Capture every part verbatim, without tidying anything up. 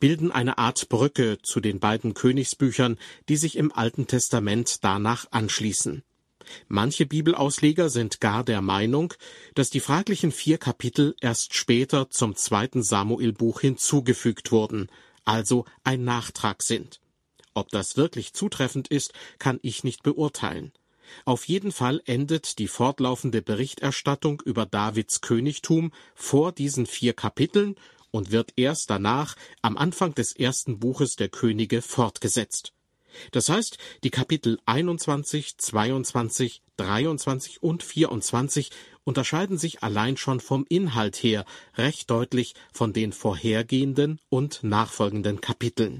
bilden eine Art Brücke zu den beiden Königsbüchern, die sich im Alten Testament danach anschließen. Manche Bibelausleger sind gar der Meinung, dass die fraglichen vier Kapitel erst später zum zweiten Samuelbuch hinzugefügt wurden, also ein Nachtrag sind. Ob das wirklich zutreffend ist, kann ich nicht beurteilen. Auf jeden Fall endet die fortlaufende Berichterstattung über Davids Königtum vor diesen vier Kapiteln und wird erst danach am Anfang des ersten Buches der Könige fortgesetzt. Das heißt, die Kapitel einundzwanzig, zweiundzwanzig, dreiundzwanzig und vierundzwanzig unterscheiden sich allein schon vom Inhalt her recht deutlich von den vorhergehenden und nachfolgenden Kapiteln.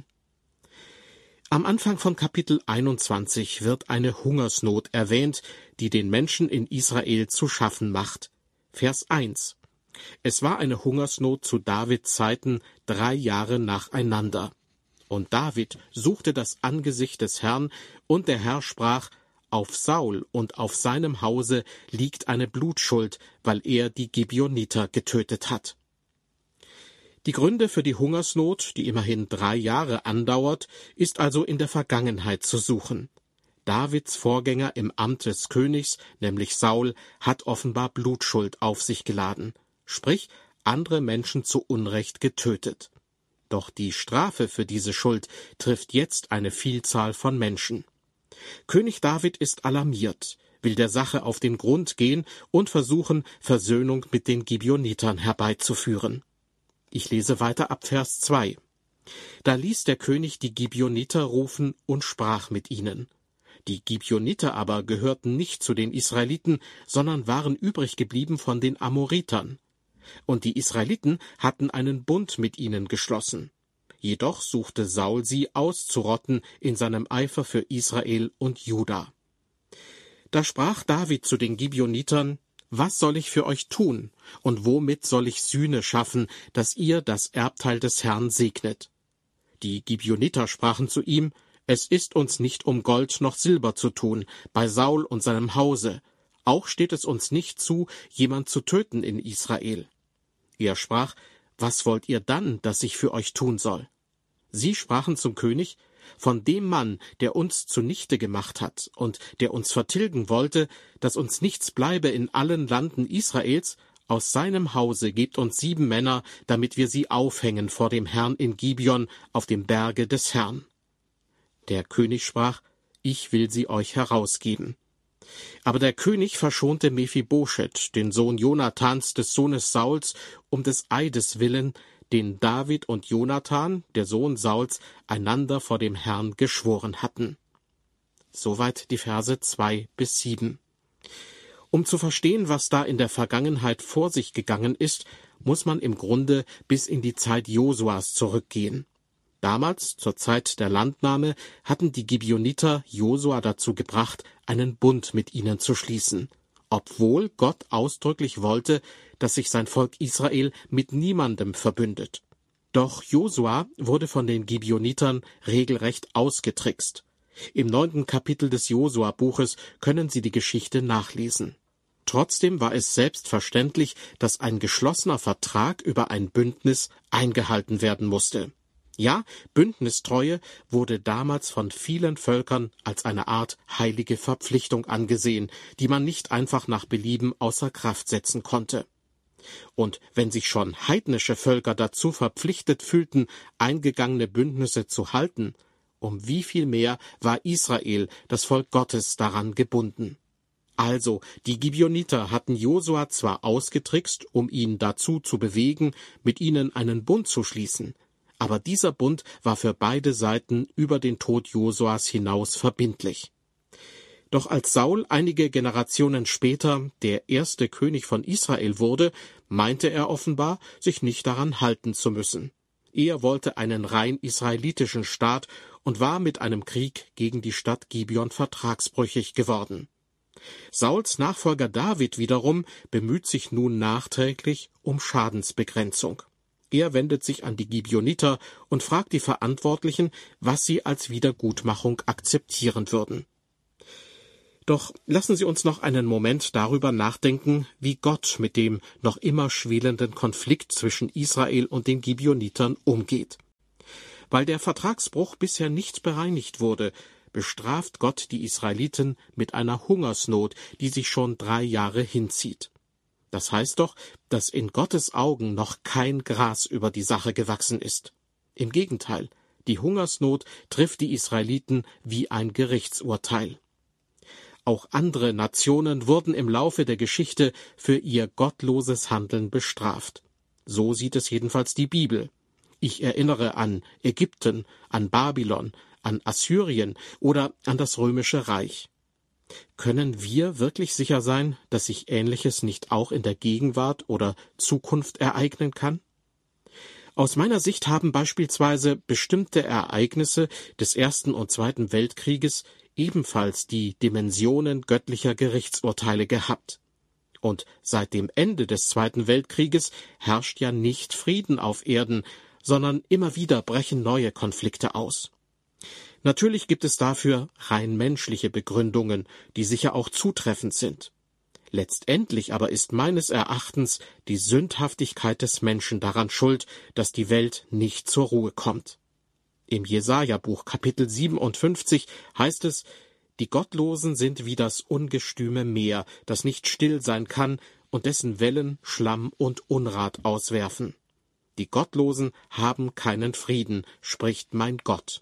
Am Anfang von Kapitel einundzwanzig wird eine Hungersnot erwähnt, die den Menschen in Israel zu schaffen macht. Vers eins. Es war eine Hungersnot zu Davids Zeiten drei Jahre nacheinander. Und David suchte das Angesicht des Herrn, und der Herr sprach: Auf Saul und auf seinem Hause liegt eine Blutschuld, weil er die Gibeoniter getötet hat. Die Gründe für die Hungersnot, die immerhin drei Jahre andauert, ist also in der Vergangenheit zu suchen. Davids Vorgänger im Amt des Königs, nämlich Saul, hat offenbar Blutschuld auf sich geladen, sprich andere Menschen zu Unrecht getötet. Doch die Strafe für diese Schuld trifft jetzt eine Vielzahl von Menschen. König David ist alarmiert, will der Sache auf den Grund gehen und versuchen, Versöhnung mit den Gibeonitern herbeizuführen. Ich lese weiter ab Vers zwei. Da ließ der König die Gibeoniter rufen und sprach mit ihnen. Die Gibeoniter aber gehörten nicht zu den Israeliten, sondern waren übrig geblieben von den Amoritern. Und die Israeliten hatten einen Bund mit ihnen geschlossen. Jedoch suchte Saul sie auszurotten in seinem Eifer für Israel und Juda. Da sprach David zu den Gibeonitern: Was soll ich für euch tun, und womit soll ich Sühne schaffen, dass ihr das Erbteil des Herrn segnet? Die Gibeoniter sprachen zu ihm: Es ist uns nicht um Gold noch Silber zu tun, bei Saul und seinem Hause. Auch steht es uns nicht zu, jemand zu töten in Israel. Er sprach: Was wollt ihr dann, dass ich für euch tun soll? Sie sprachen zum König: Von dem Mann, der uns zunichte gemacht hat und der uns vertilgen wollte, dass uns nichts bleibe in allen Landen Israels, aus seinem Hause gebt uns sieben Männer, damit wir sie aufhängen vor dem Herrn in Gibeon auf dem Berge des Herrn. Der König sprach: Ich will sie euch herausgeben. Aber der König verschonte Mephibosheth, den Sohn Jonathans, des Sohnes Sauls, um des Eides willen, den David und Jonathan, der Sohn Sauls, einander vor dem Herrn geschworen hatten. Soweit die Verse zwei bis sieben. Um zu verstehen, was da in der Vergangenheit vor sich gegangen ist, muss man im Grunde bis in die Zeit Josuas zurückgehen. Damals, zur Zeit der Landnahme, hatten die Gibeoniter Josua dazu gebracht, einen Bund mit ihnen zu schließen, obwohl Gott ausdrücklich wollte, dass sich sein Volk Israel mit niemandem verbündet. Doch Josua wurde von den Gibeonitern regelrecht ausgetrickst. Im neunten Kapitel des Josua-Buches können Sie die Geschichte nachlesen. Trotzdem war es selbstverständlich, dass ein geschlossener Vertrag über ein Bündnis eingehalten werden musste. Ja, Bündnistreue wurde damals von vielen Völkern als eine Art heilige Verpflichtung angesehen, die man nicht einfach nach Belieben außer Kraft setzen konnte. Und wenn sich schon heidnische Völker dazu verpflichtet fühlten, eingegangene Bündnisse zu halten, um wie viel mehr war Israel, das Volk Gottes, daran gebunden. Also, die Gibeoniter hatten Josua zwar ausgetrickst, um ihn dazu zu bewegen, mit ihnen einen Bund zu schließen, aber dieser Bund war für beide Seiten über den Tod Josuas hinaus verbindlich. Doch als Saul einige Generationen später der erste König von Israel wurde, meinte er offenbar, sich nicht daran halten zu müssen. Er wollte einen rein israelitischen Staat und war mit einem Krieg gegen die Stadt Gibeon vertragsbrüchig geworden. Sauls Nachfolger David wiederum bemüht sich nun nachträglich um Schadensbegrenzung. Er wendet sich an die Gibeoniter und fragt die Verantwortlichen, was sie als Wiedergutmachung akzeptieren würden. Doch lassen Sie uns noch einen Moment darüber nachdenken, wie Gott mit dem noch immer schwelenden Konflikt zwischen Israel und den Gibeonitern umgeht. Weil der Vertragsbruch bisher nicht bereinigt wurde, bestraft Gott die Israeliten mit einer Hungersnot, die sich schon drei Jahre hinzieht. Das heißt doch, dass in Gottes Augen noch kein Gras über die Sache gewachsen ist. Im Gegenteil, die Hungersnot trifft die Israeliten wie ein Gerichtsurteil. Auch andere Nationen wurden im Laufe der Geschichte für ihr gottloses Handeln bestraft. So sieht es jedenfalls die Bibel. Ich erinnere an Ägypten, an Babylon, an Assyrien oder an das Römische Reich. Können wir wirklich sicher sein, dass sich Ähnliches nicht auch in der Gegenwart oder Zukunft ereignen kann? Aus meiner Sicht haben beispielsweise bestimmte Ereignisse des Ersten und Zweiten Weltkrieges ebenfalls die Dimensionen göttlicher Gerichtsurteile gehabt. Und seit dem Ende des Zweiten Weltkrieges herrscht ja nicht Frieden auf Erden, sondern immer wieder brechen neue Konflikte aus. Natürlich gibt es dafür rein menschliche Begründungen, die sicher auch zutreffend sind. Letztendlich aber ist meines Erachtens die Sündhaftigkeit des Menschen daran schuld, dass die Welt nicht zur Ruhe kommt. Im Jesaja-Buch Kapitel siebenundfünfzig heißt es: Die Gottlosen sind wie das ungestüme Meer, das nicht still sein kann und dessen Wellen Schlamm und Unrat auswerfen. Die Gottlosen haben keinen Frieden, spricht mein Gott.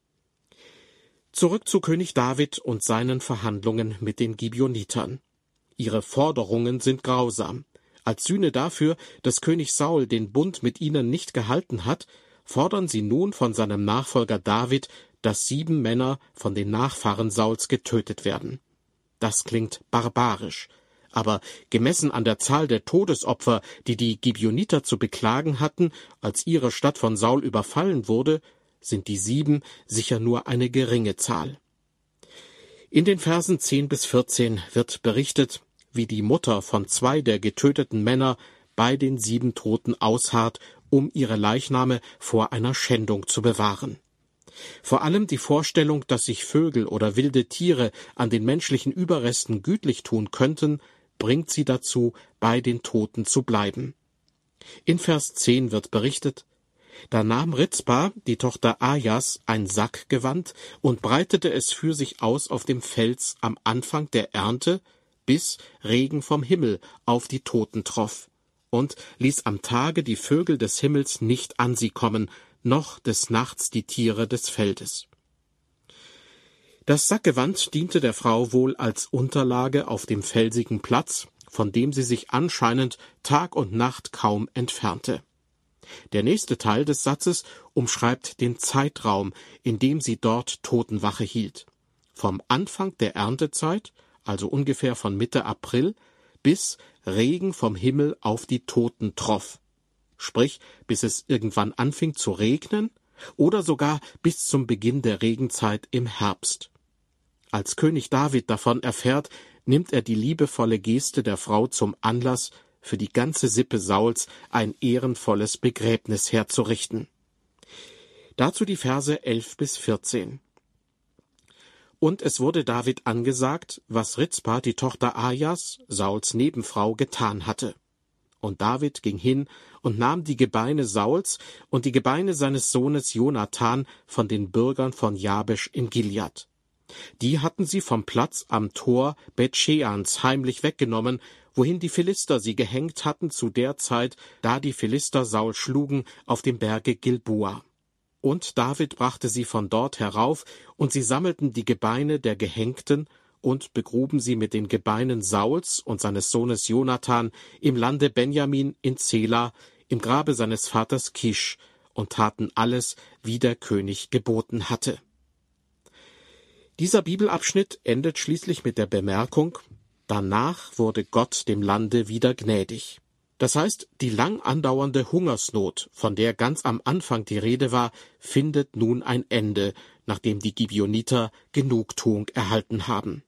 Zurück zu König David und seinen Verhandlungen mit den Gibionitern. Ihre Forderungen sind grausam. Als Sühne dafür, dass König Saul den Bund mit ihnen nicht gehalten hat, fordern sie nun von seinem Nachfolger David, dass sieben Männer von den Nachfahren Sauls getötet werden. Das klingt barbarisch, aber gemessen an der Zahl der Todesopfer, die die Gibioniter zu beklagen hatten, als ihre Stadt von Saul überfallen wurde, sind die sieben sicher nur eine geringe Zahl. In den Versen zehn bis vierzehn wird berichtet, wie die Mutter von zwei der getöteten Männer bei den sieben Toten ausharrt, um ihre Leichname vor einer Schändung zu bewahren. Vor allem die Vorstellung, dass sich Vögel oder wilde Tiere an den menschlichen Überresten gütlich tun könnten, bringt sie dazu, bei den Toten zu bleiben. In Vers zehn wird berichtet: Da nahm Rizpa, die Tochter Ajas, ein Sackgewand und breitete es für sich aus auf dem Fels am Anfang der Ernte, bis Regen vom Himmel auf die Toten troff, und ließ am Tage die Vögel des Himmels nicht an sie kommen, noch des Nachts die Tiere des Feldes. Das Sackgewand diente der Frau wohl als Unterlage auf dem felsigen Platz, von dem sie sich anscheinend Tag und Nacht kaum entfernte. Der nächste Teil des Satzes umschreibt den Zeitraum, in dem sie dort Totenwache hielt. Vom Anfang der Erntezeit, also ungefähr von Mitte April, bis Regen vom Himmel auf die Toten troff. Sprich, bis es irgendwann anfing zu regnen oder sogar bis zum Beginn der Regenzeit im Herbst. Als König David davon erfährt, nimmt er die liebevolle Geste der Frau zum Anlass, für die ganze Sippe Sauls ein ehrenvolles Begräbnis herzurichten. Dazu die Verse elf bis vierzehn. Und es wurde David angesagt, was Rizpa, die Tochter Ajas, Sauls Nebenfrau, getan hatte. Und David ging hin und nahm die Gebeine Sauls und die Gebeine seines Sohnes Jonathan von den Bürgern von Jabesch in Gilead. Die hatten sie vom Platz am Tor Bethscheans heimlich weggenommen, wohin die Philister sie gehängt hatten zu der Zeit, da die Philister Saul schlugen auf dem Berge Gilboa. Und David brachte sie von dort herauf, und sie sammelten die Gebeine der Gehängten und begruben sie mit den Gebeinen Sauls und seines Sohnes Jonathan im Lande Benjamin in Zela, im Grabe seines Vaters Kisch, und taten alles, wie der König geboten hatte. Dieser Bibelabschnitt endet schließlich mit der Bemerkung: Danach wurde Gott dem Lande wieder gnädig. Das heißt, die lang andauernde Hungersnot, von der ganz am Anfang die Rede war, findet nun ein Ende, nachdem die Gibioniter Genugtuung erhalten haben.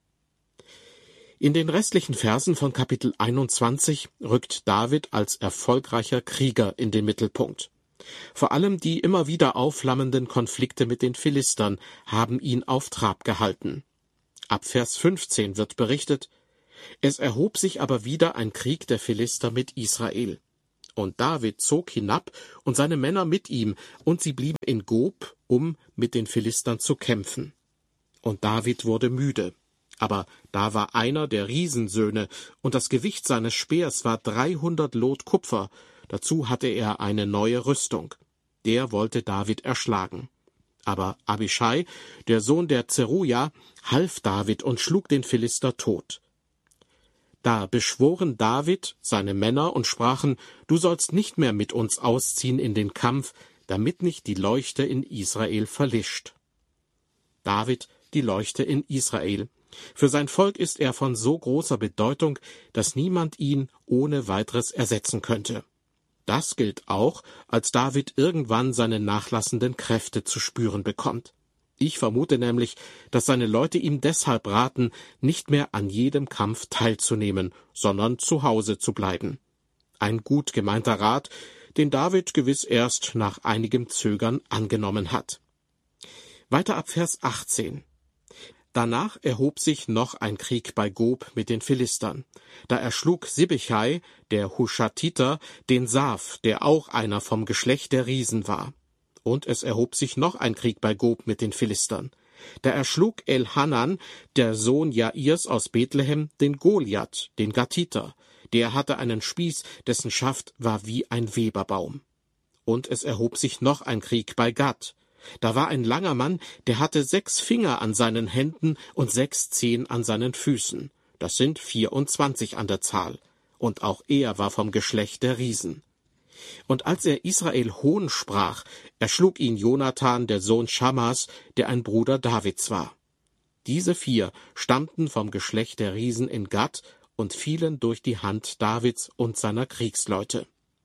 In den restlichen Versen von Kapitel einundzwanzig rückt David als erfolgreicher Krieger in den Mittelpunkt. Vor allem die immer wieder aufflammenden Konflikte mit den Philistern haben ihn auf Trab gehalten. Ab Vers fünfzehn wird berichtet: Es erhob sich aber wieder ein Krieg der Philister mit Israel. Und David zog hinab und seine Männer mit ihm, und sie blieben in Gob, um mit den Philistern zu kämpfen. Und David wurde müde. Aber da war einer der Riesensöhne, und das Gewicht seines Speers war dreihundert Lot Kupfer. Dazu hatte er eine neue Rüstung. Der wollte David erschlagen. Aber Abischai, der Sohn der Zeruja, half David und schlug den Philister tot. Da beschworen David seine Männer und sprachen: Du sollst nicht mehr mit uns ausziehen in den Kampf, damit nicht die Leuchte in Israel verlischt. David, die Leuchte in Israel. Für sein Volk ist er von so großer Bedeutung, dass niemand ihn ohne weiteres ersetzen könnte. Das gilt auch, als David irgendwann seine nachlassenden Kräfte zu spüren bekommt. Ich vermute nämlich, dass seine Leute ihm deshalb raten, nicht mehr an jedem Kampf teilzunehmen, sondern zu Hause zu bleiben. Ein gut gemeinter Rat, den David gewiss erst nach einigem Zögern angenommen hat. Weiter ab Vers achtzehn. Danach erhob sich noch ein Krieg bei Gob mit den Philistern. Da erschlug Sibbechai, der Hushatiter, den Saf, der auch einer vom Geschlecht der Riesen war. Und es erhob sich noch ein Krieg bei Gob mit den Philistern. Da erschlug Elhanan, der Sohn Jairs aus Bethlehem, den Goliath, den Gatiter. Der hatte einen Spieß, dessen Schaft war wie ein Weberbaum. Und es erhob sich noch ein Krieg bei Gad. Da war ein langer Mann, der hatte sechs Finger an seinen Händen und sechs Zehen an seinen Füßen. Das sind vierundzwanzig an der Zahl. Und auch er war vom Geschlecht der Riesen. Und als er Israel Hohn sprach, erschlug ihn Jonathan, der Sohn Schammas, der ein Bruder Davids war. Diese vier stammten vom Geschlecht der Riesen in Gad und fielen durch die Hand Davids und seiner Kriegsleute.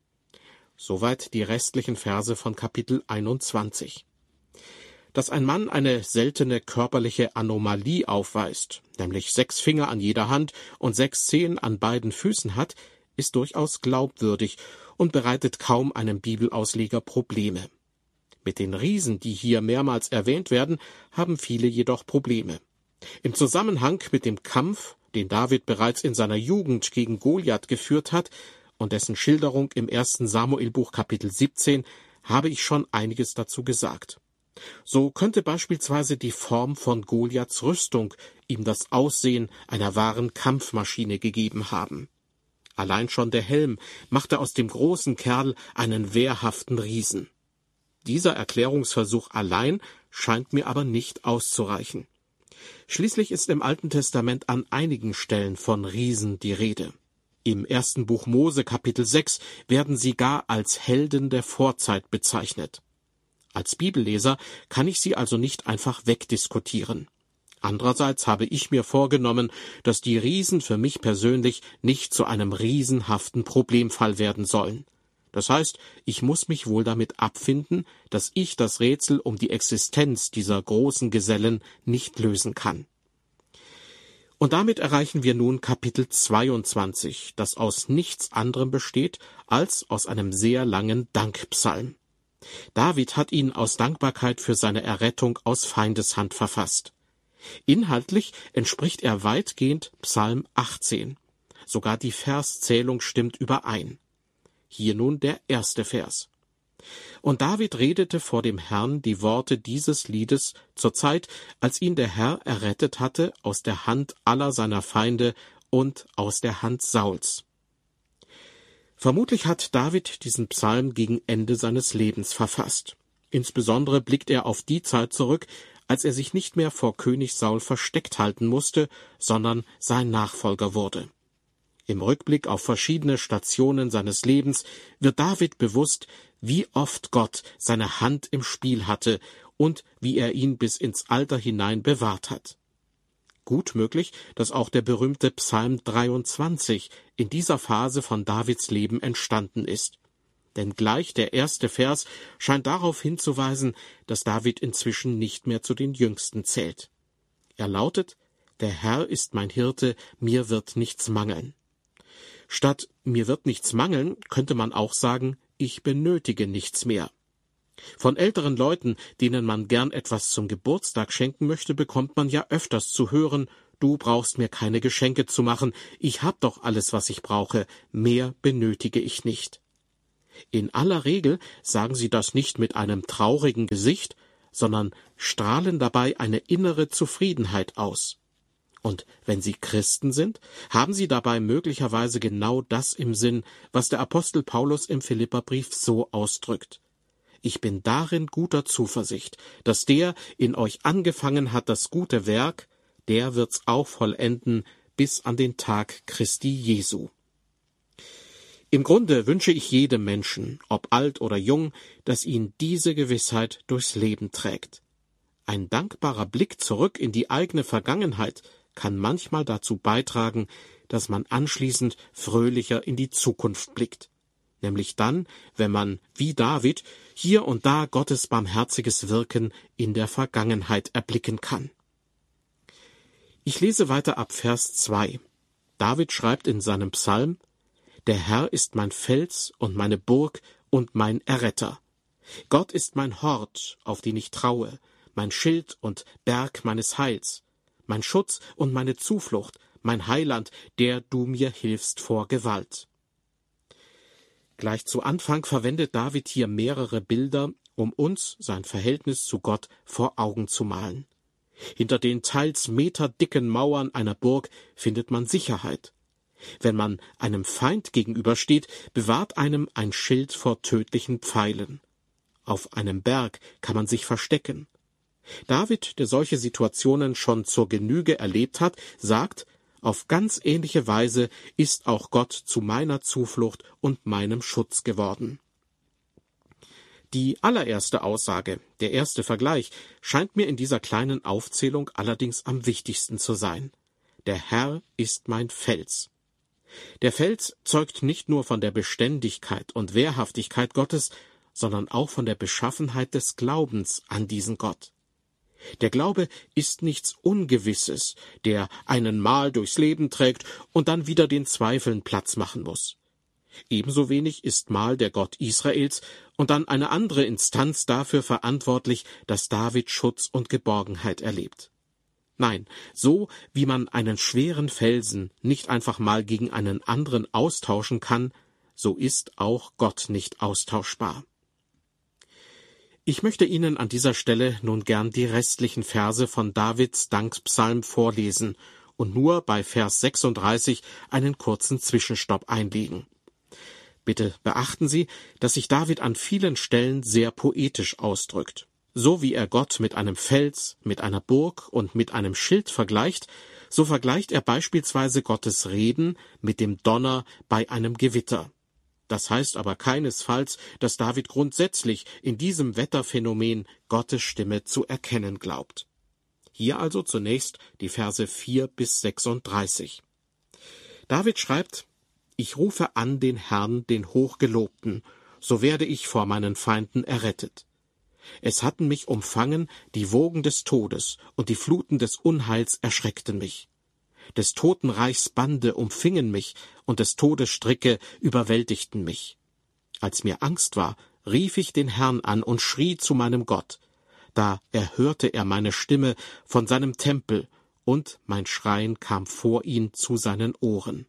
Soweit die restlichen Verse von Kapitel einundzwanzig. Dass ein Mann eine seltene körperliche Anomalie aufweist, nämlich sechs Finger an jeder Hand und sechs Zehen an beiden Füßen hat, ist durchaus glaubwürdig und bereitet kaum einem Bibelausleger Probleme. Mit den Riesen, die hier mehrmals erwähnt werden, haben viele jedoch Probleme. Im Zusammenhang mit dem Kampf, den David bereits in seiner Jugend gegen Goliath geführt hat und dessen Schilderung im ersten Samuelbuch Kapitel siebzehn, habe ich schon einiges dazu gesagt. So könnte beispielsweise die Form von Goliaths Rüstung ihm das Aussehen einer wahren Kampfmaschine gegeben haben. Allein schon der Helm machte aus dem großen Kerl einen wehrhaften Riesen. Dieser Erklärungsversuch allein scheint mir aber nicht auszureichen. Schließlich ist im Alten Testament an einigen Stellen von Riesen die Rede. Im ersten Buch Mose Kapitel sechs werden sie gar als Helden der Vorzeit bezeichnet. Als Bibelleser kann ich sie also nicht einfach wegdiskutieren. Andererseits habe ich mir vorgenommen, dass die Riesen für mich persönlich nicht zu einem riesenhaften Problemfall werden sollen. Das heißt, ich muss mich wohl damit abfinden, dass ich das Rätsel um die Existenz dieser großen Gesellen nicht lösen kann. Und damit erreichen wir nun Kapitel zweiundzwanzig, das aus nichts anderem besteht als aus einem sehr langen Dankpsalm. David hat ihn aus Dankbarkeit für seine Errettung aus Feindeshand verfasst. Inhaltlich entspricht er weitgehend Psalm achtzehn. Sogar die Verszählung stimmt überein. Hier nun der erste Vers. Und David redete vor dem Herrn die Worte dieses Liedes zur Zeit, als ihn der Herr errettet hatte aus der Hand aller seiner Feinde und aus der Hand Sauls. Vermutlich hat David diesen Psalm gegen Ende seines Lebens verfasst. Insbesondere blickt er auf die Zeit zurück, als er sich nicht mehr vor König Saul versteckt halten musste, sondern sein Nachfolger wurde. Im Rückblick auf verschiedene Stationen seines Lebens wird David bewusst, wie oft Gott seine Hand im Spiel hatte und wie er ihn bis ins Alter hinein bewahrt hat. Gut möglich, dass auch der berühmte Psalm dreiundzwanzig in dieser Phase von Davids Leben entstanden ist. Denn gleich der erste Vers scheint darauf hinzuweisen, dass David inzwischen nicht mehr zu den Jüngsten zählt. Er lautet: Der Herr ist mein Hirte, mir wird nichts mangeln. Statt mir wird nichts mangeln, könnte man auch sagen, ich benötige nichts mehr. Von älteren Leuten, denen man gern etwas zum Geburtstag schenken möchte, bekommt man ja öfters zu hören: Du brauchst mir keine Geschenke zu machen, ich hab doch alles, was ich brauche, mehr benötige ich nicht. In aller Regel sagen sie das nicht mit einem traurigen Gesicht, sondern strahlen dabei eine innere Zufriedenheit aus. Und wenn sie Christen sind, haben sie dabei möglicherweise genau das im Sinn, was der Apostel Paulus im Philipperbrief so ausdrückt: Ich bin darin guter Zuversicht, dass der in euch angefangen hat das gute Werk, der wird's auch vollenden bis an den Tag Christi Jesu. Im Grunde wünsche ich jedem Menschen, ob alt oder jung, dass ihn diese Gewissheit durchs Leben trägt. Ein dankbarer Blick zurück in die eigene Vergangenheit kann manchmal dazu beitragen, dass man anschließend fröhlicher in die Zukunft blickt. Nämlich dann, wenn man, wie David, hier und da Gottes barmherziges Wirken in der Vergangenheit erblicken kann. Ich lese weiter ab Vers zwei. David schreibt in seinem Psalm: Der Herr ist mein Fels und meine Burg und mein Erretter. Gott ist mein Hort, auf den ich traue, mein Schild und Berg meines Heils, mein Schutz und meine Zuflucht, mein Heiland, der du mir hilfst vor Gewalt. Gleich zu Anfang verwendet David hier mehrere Bilder, um uns sein Verhältnis zu Gott vor Augen zu malen. Hinter den teils meterdicken Mauern einer Burg findet man Sicherheit. Wenn man einem Feind gegenübersteht, bewahrt einem ein Schild vor tödlichen Pfeilen. Auf einem Berg kann man sich verstecken. David, der solche Situationen schon zur Genüge erlebt hat, sagt: Auf ganz ähnliche Weise ist auch Gott zu meiner Zuflucht und meinem Schutz geworden. Die allererste Aussage, der erste Vergleich, scheint mir in dieser kleinen Aufzählung allerdings am wichtigsten zu sein. Der Herr ist mein Fels. Der Fels zeugt nicht nur von der Beständigkeit und Wehrhaftigkeit Gottes, sondern auch von der Beschaffenheit des Glaubens an diesen Gott. Der Glaube ist nichts Ungewisses, der einen mal durchs Leben trägt und dann wieder den Zweifeln Platz machen muss. Ebenso wenig ist mal der Gott Israels und dann eine andere Instanz dafür verantwortlich, dass David Schutz und Geborgenheit erlebt. Nein, so wie man einen schweren Felsen nicht einfach mal gegen einen anderen austauschen kann, so ist auch Gott nicht austauschbar. Ich möchte Ihnen an dieser Stelle nun gern die restlichen Verse von Davids Dankpsalm vorlesen und nur bei Vers sechsunddreißig einen kurzen Zwischenstopp einlegen. Bitte beachten Sie, dass sich David an vielen Stellen sehr poetisch ausdrückt. So wie er Gott mit einem Fels, mit einer Burg und mit einem Schild vergleicht, so vergleicht er beispielsweise Gottes Reden mit dem Donner bei einem Gewitter. Das heißt aber keinesfalls, dass David grundsätzlich in diesem Wetterphänomen Gottes Stimme zu erkennen glaubt. Hier also zunächst die Verse vier bis sechsunddreißig. David schreibt: Ich rufe an den Herrn, den Hochgelobten, so werde ich vor meinen Feinden errettet. Es hatten mich umfangen die Wogen des Todes, und die Fluten des Unheils erschreckten mich. Des Totenreichs Bande umfingen mich, und des Todes Stricke überwältigten mich. Als mir Angst war, rief ich den Herrn an und schrie zu meinem Gott. Da erhörte er meine Stimme von seinem Tempel, und mein Schreien kam vor ihn zu seinen Ohren.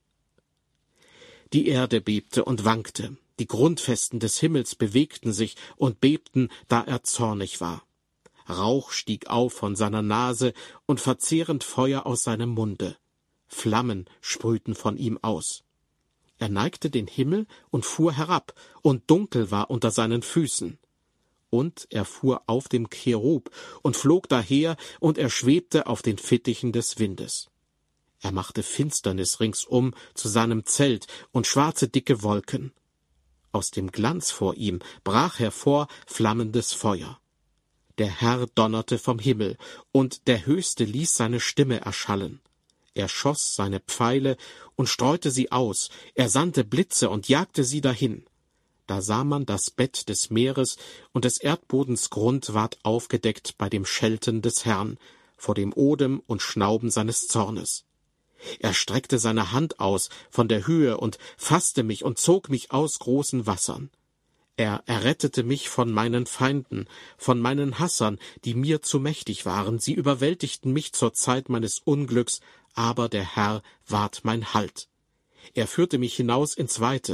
Die Erde bebte und wankte, die Grundfesten des Himmels bewegten sich und bebten, da er zornig war. Rauch stieg auf von seiner Nase und verzehrend Feuer aus seinem Munde. Flammen sprühten von ihm aus. Er neigte den Himmel und fuhr herab, und dunkel war unter seinen Füßen. Und er fuhr auf dem Cherub und flog daher, und er schwebte auf den Fittichen des Windes. Er machte Finsternis ringsum zu seinem Zelt und schwarze dicke Wolken. Aus dem Glanz vor ihm brach hervor flammendes Feuer. Der Herr donnerte vom Himmel, und der Höchste ließ seine Stimme erschallen. Er schoss seine Pfeile und streute sie aus, er sandte Blitze und jagte sie dahin. Da sah man das Bett des Meeres, und des Erdbodens Grund ward aufgedeckt bei dem Schelten des Herrn, vor dem Odem und Schnauben seines Zornes. Er streckte seine Hand aus von der Höhe und fasste mich und zog mich aus großen Wassern. Er errettete mich von meinen Feinden, von meinen Hassern, die mir zu mächtig waren. Sie überwältigten mich zur Zeit meines Unglücks, aber der Herr ward mein Halt. Er führte mich hinaus ins Weite.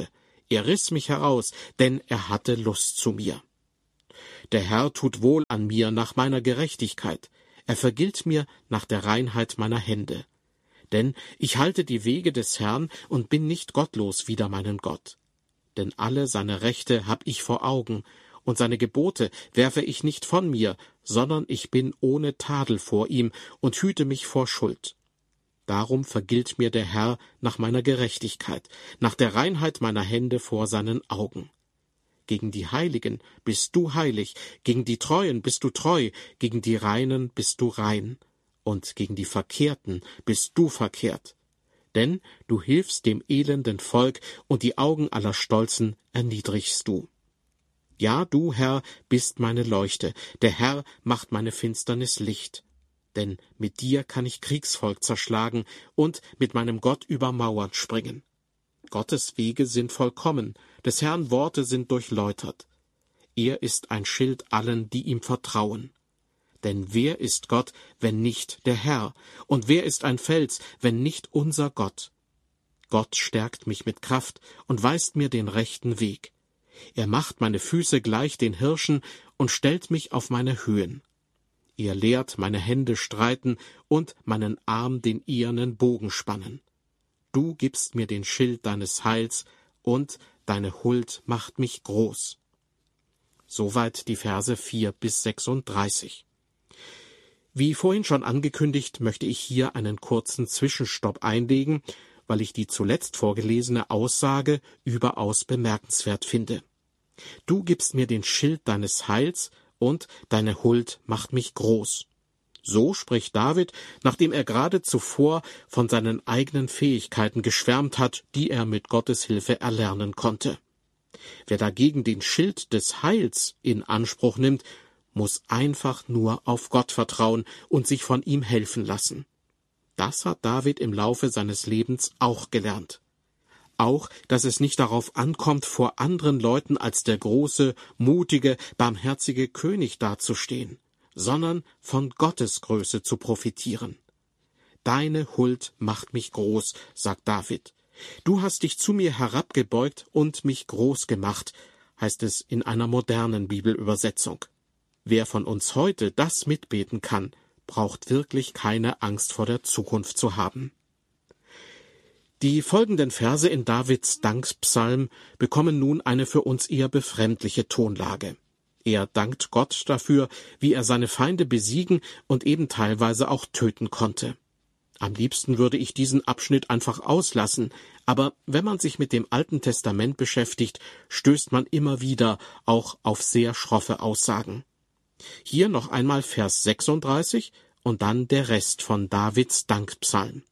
Er riss mich heraus, denn er hatte Lust zu mir. Der Herr tut wohl an mir nach meiner Gerechtigkeit. Er vergilt mir nach der Reinheit meiner Hände. Denn ich halte die Wege des Herrn und bin nicht gottlos wider meinen Gott. Denn alle seine Rechte hab ich vor Augen, und seine Gebote werfe ich nicht von mir, sondern ich bin ohne Tadel vor ihm und hüte mich vor Schuld. Darum vergilt mir der Herr nach meiner Gerechtigkeit, nach der Reinheit meiner Hände vor seinen Augen. Gegen die Heiligen bist du heilig, gegen die Treuen bist du treu, gegen die Reinen bist du rein, und gegen die Verkehrten bist du verkehrt. Denn du hilfst dem elenden Volk, und die Augen aller Stolzen erniedrigst du. Ja, du, Herr, bist meine Leuchte, der Herr macht meine Finsternis Licht. Denn mit dir kann ich Kriegsvolk zerschlagen und mit meinem Gott über Mauern springen. Gottes Wege sind vollkommen, des Herrn Worte sind durchläutert. Er ist ein Schild allen, die ihm vertrauen. Denn wer ist Gott, wenn nicht der Herr? Und wer ist ein Fels, wenn nicht unser Gott? Gott stärkt mich mit Kraft und weist mir den rechten Weg. Er macht meine Füße gleich den Hirschen und stellt mich auf meine Höhen. Er lehrt meine Hände streiten und meinen Arm den ehernen Bogen spannen. Du gibst mir den Schild deines Heils, und deine Huld macht mich groß. Soweit die Verse vier bis sechsunddreißig. Wie vorhin schon angekündigt, möchte ich hier einen kurzen Zwischenstopp einlegen, weil ich die zuletzt vorgelesene Aussage überaus bemerkenswert finde. Du gibst mir den Schild deines Heils, und deine Huld macht mich groß. So spricht David, nachdem er gerade zuvor von seinen eigenen Fähigkeiten geschwärmt hat, die er mit Gottes Hilfe erlernen konnte. Wer dagegen den Schild des Heils in Anspruch nimmt, muss einfach nur auf Gott vertrauen und sich von ihm helfen lassen. Das hat David im Laufe seines Lebens auch gelernt. Auch, dass es nicht darauf ankommt, vor anderen Leuten als der große, mutige, barmherzige König dazustehen, sondern von Gottes Größe zu profitieren. Deine Huld macht mich groß, sagt David. Du hast dich zu mir herabgebeugt und mich groß gemacht, heißt es in einer modernen Bibelübersetzung. Wer von uns heute das mitbeten kann, braucht wirklich keine Angst vor der Zukunft zu haben. Die folgenden Verse in Davids Dankspsalm bekommen nun eine für uns eher befremdliche Tonlage. Er dankt Gott dafür, wie er seine Feinde besiegen und eben teilweise auch töten konnte. Am liebsten würde ich diesen Abschnitt einfach auslassen, aber wenn man sich mit dem Alten Testament beschäftigt, stößt man immer wieder auch auf sehr schroffe Aussagen. Hier noch einmal Vers sechsunddreißig und dann der Rest von Davids Dankpsalm.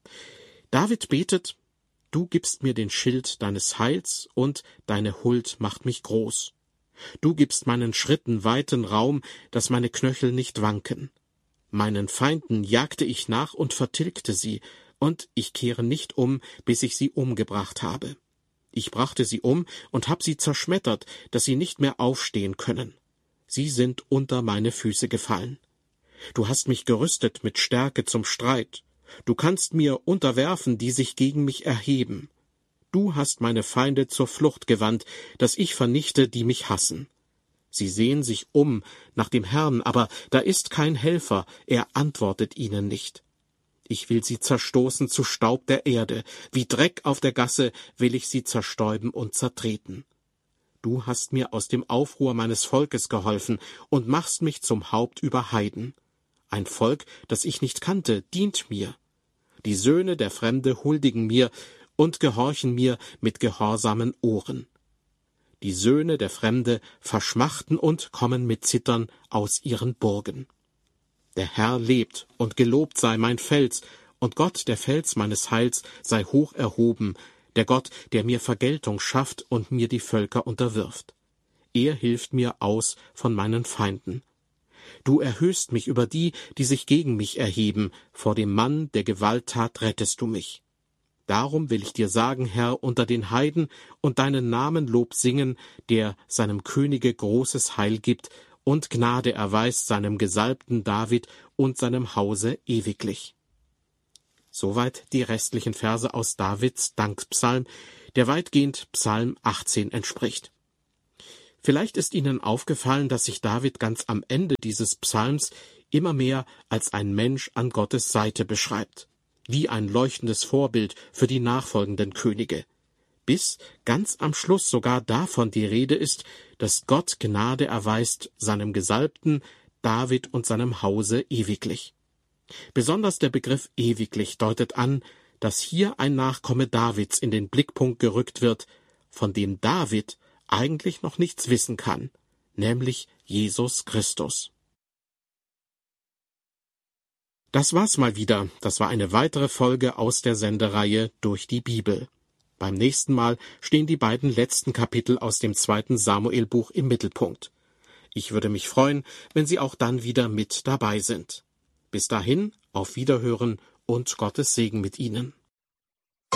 David betet: Du gibst mir den Schild deines Heils, und deine Huld macht mich groß. Du gibst meinen Schritten weiten Raum, dass meine Knöchel nicht wanken. Meinen Feinden jagte ich nach und vertilgte sie, und ich kehre nicht um, bis ich sie umgebracht habe. Ich brachte sie um und hab sie zerschmettert, dass sie nicht mehr aufstehen können. Sie sind unter meine Füße gefallen. Du hast mich gerüstet mit Stärke zum Streit. Du kannst mir unterwerfen, die sich gegen mich erheben. Du hast meine Feinde zur Flucht gewandt, dass ich vernichte, die mich hassen. Sie sehen sich um nach dem Herrn, aber da ist kein Helfer, er antwortet ihnen nicht. Ich will sie zerstoßen zu Staub der Erde, wie Dreck auf der Gasse will ich sie zerstäuben und zertreten. Du hast mir aus dem Aufruhr meines Volkes geholfen und machst mich zum Haupt über Heiden. Ein Volk, das ich nicht kannte, dient mir. Die Söhne der Fremde huldigen mir und gehorchen mir mit gehorsamen Ohren. Die Söhne der Fremde verschmachten und kommen mit Zittern aus ihren Burgen. Der Herr lebt, und gelobt sei mein Fels, und Gott, der Fels meines Heils, sei hoch erhoben, der Gott, der mir Vergeltung schafft und mir die Völker unterwirft. Er hilft mir aus von meinen Feinden. Du erhöhst mich über die, die sich gegen mich erheben, vor dem Mann der Gewalttat rettest du mich. Darum will ich dir sagen, Herr, unter den Heiden und deinen Namen Lob singen, der seinem Könige großes Heil gibt und Gnade erweist seinem Gesalbten David und seinem Hause ewiglich. Soweit die restlichen Verse aus Davids Dankpsalm, der weitgehend Psalm achtzehn entspricht. Vielleicht ist Ihnen aufgefallen, dass sich David ganz am Ende dieses Psalms immer mehr als ein Mensch an Gottes Seite beschreibt, wie ein leuchtendes Vorbild für die nachfolgenden Könige, bis ganz am Schluss sogar davon die Rede ist, dass Gott Gnade erweist seinem Gesalbten David und seinem Hause ewiglich. Besonders der Begriff ewiglich deutet an, dass hier ein Nachkomme Davids in den Blickpunkt gerückt wird, von dem David eigentlich noch nichts wissen kann, nämlich Jesus Christus. Das war's mal wieder. Das war eine weitere Folge aus der Sendereihe Durch die Bibel. Beim nächsten Mal stehen die beiden letzten Kapitel aus dem zweiten Samuelbuch im Mittelpunkt. Ich würde mich freuen, wenn Sie auch dann wieder mit dabei sind. Bis dahin, auf Wiederhören und Gottes Segen mit Ihnen.